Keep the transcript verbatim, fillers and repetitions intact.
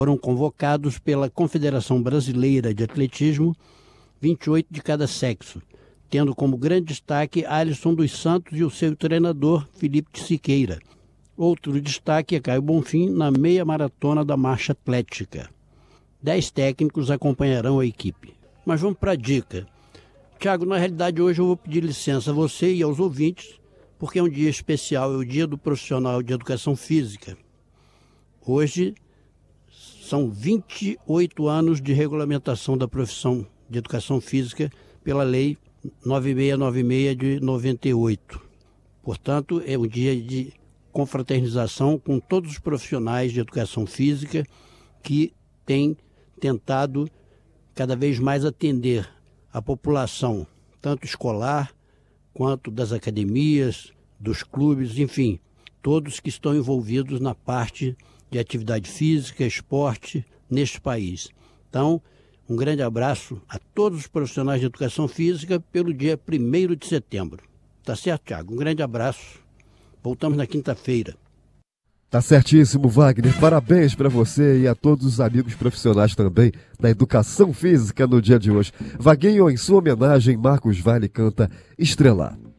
Foram convocados pela Confederação Brasileira de Atletismo vinte e oito de cada sexo, tendo como grande destaque Alisson dos Santos e o seu treinador Felipe de Siqueira. Outro destaque é Caio Bonfim na meia maratona da marcha atlética. Dez técnicos acompanharão a equipe. Mas vamos para a dica. Tiago, na realidade hoje eu vou pedir licença a você e aos ouvintes, porque é um dia especial, é o Dia do Profissional de Educação Física. Hoje são vinte e oito anos de regulamentação da profissão de Educação Física pela Lei nove mil seiscentos e noventa e seis de noventa e oito. Portanto, é um dia de confraternização com todos os profissionais de Educação Física que têm tentado cada vez mais atender a população, tanto escolar quanto das academias, dos clubes, enfim, todos que estão envolvidos na parte de atividade física, esporte neste país. Então, um grande abraço a todos os profissionais de educação física pelo dia primeiro de setembro. Tá certo, Tiago? Um grande abraço. Voltamos na quinta-feira. Tá certíssimo, Wagner. Parabéns para você e a todos os amigos profissionais também da educação física no dia de hoje. Vaguinho, em sua homenagem, Marcos Vale canta Estrelar.